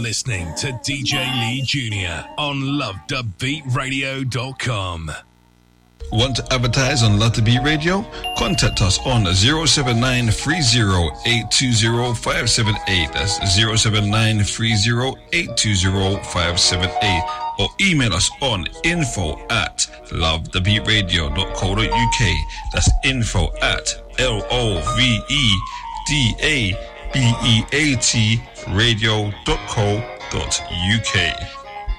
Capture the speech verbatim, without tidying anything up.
Listening to D J Lee Junior on love the beat radio dot com. Want to advertise on Love the Beat Radio? Contact us on zero seven nine three zero eight two zero five seven eight. That's zero seven nine three zero eight two zero five seven eight. Or email us on info at love the beat radio dot co dot uk. That's info at L O V E D A B E A T radio dot co dot uk.